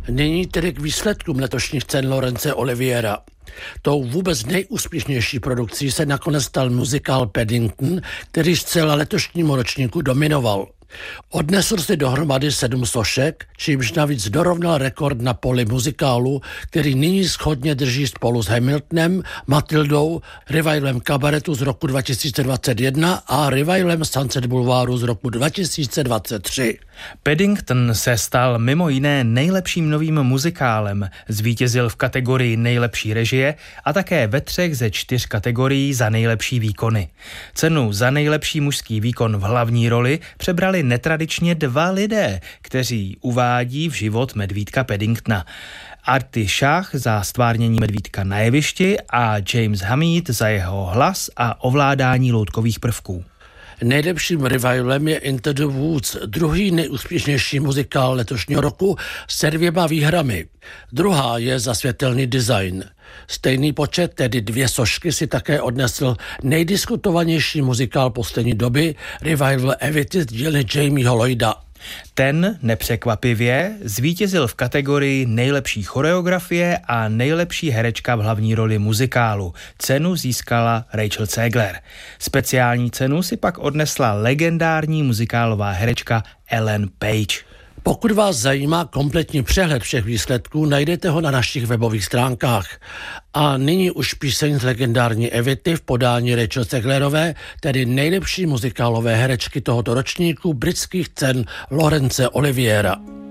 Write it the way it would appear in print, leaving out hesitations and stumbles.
Nyní tedy k výsledkům letošních cen Laurence Oliviera. Tou vůbec nejúspěšnější produkcí se nakonec stal muzikál Paddington, který zcela letošnímu ročníku dominoval. Odnesl si dohromady 7 sošek, čímž navíc dorovnal rekord na poli muzikálu, který nyní shodně drží spolu s Hamiltonem, Matildou, revivalem Kabaretu z roku 2021 a revivalem Sunset Boulevardu z roku 2023. Paddington se stal mimo jiné nejlepším novým muzikálem, zvítězil v kategorii nejlepší režie a také ve 3 ze 4 kategorií za nejlepší výkony. Cenu za nejlepší mužský výkon v hlavní roli přebrali netradičně 2 lidé, kteří uvádí v život medvídka Paddingtona. Artie Shah za stvárnění medvídka na jevišti a James Hamid za jeho hlas a ovládání loutkových prvků. Nejlepším revivalem je Into the Woods, druhý nejúspěšnější muzikál letošního roku s 2 výhrami. Druhá je za světelný design. Stejný počet, tedy 2 sošky, si také odnesl nejdiskutovanější muzikál poslední doby, revival Evity z dílny Jamieho Lloyda. Ten, nepřekvapivě, zvítězil v kategorii nejlepší choreografie a nejlepší herečka v hlavní roli muzikálu. Cenu získala Rachel Zegler. Speciální cenu si pak odnesla legendární muzikálová herečka Ellen Page. Pokud vás zajímá kompletní přehled všech výsledků, najdete ho na našich webových stránkách. A nyní už píseň z legendární Evity v podání Rachel Zeglerové, tedy nejlepší muzikálové herečky tohoto ročníku britských cen Laurence Oliviera.